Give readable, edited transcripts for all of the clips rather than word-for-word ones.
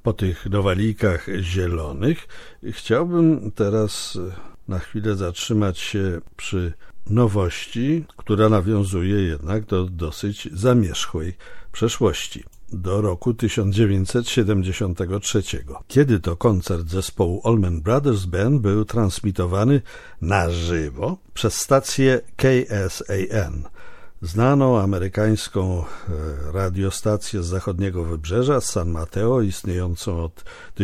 Po tych nowalijkach zielonych chciałbym teraz na chwilę zatrzymać się przy nowości, która nawiązuje jednak do dosyć zamierzchłej przeszłości, do roku 1973, kiedy to koncert zespołu Allman Brothers Band był transmitowany na żywo przez stację KSAN, znaną amerykańską radiostację z zachodniego wybrzeża, z San Mateo, istniejącą od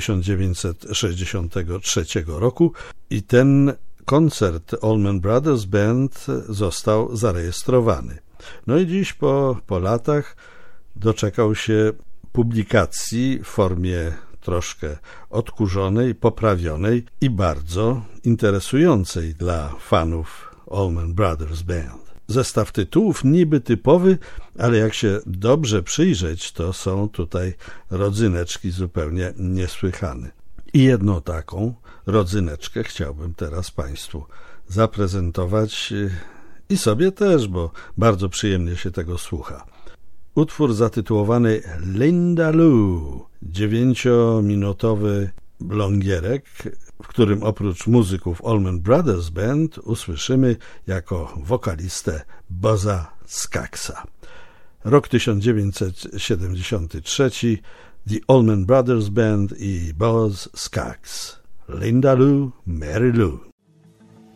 1963 roku, i ten koncert Allman Brothers Band został zarejestrowany. No i dziś po latach doczekał się publikacji w formie troszkę odkurzonej, poprawionej i bardzo interesującej dla fanów Allman Brothers Band. Zestaw tytułów niby typowy, ale jak się dobrze przyjrzeć, to są tutaj rodzyneczki zupełnie niesłychane. I jedną taką rodzyneczkę chciałbym teraz Państwu zaprezentować i sobie też, bo bardzo przyjemnie się tego słucha. Utwór zatytułowany Linda Lou, 9-minutowy blongierek, w którym oprócz muzyków Allman Brothers Band usłyszymy jako wokalistę Buzza Skagsa. Rok 1973, The Allman Brothers Band i Buzz Skaggs. Linda Lou, Mary Lou.